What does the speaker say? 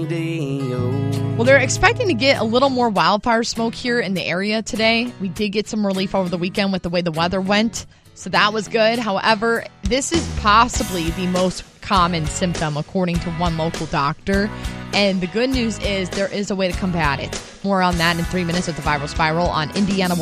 Well, they're expecting to get a little more wildfire smoke here in the area today. We did get some relief over the weekend with the way the weather went, so that was good. However, this is possibly the most common symptom, according to one local doctor. And the good news is there is a way to combat it. More on that in 3 minutes with the Viral Spiral on Indiana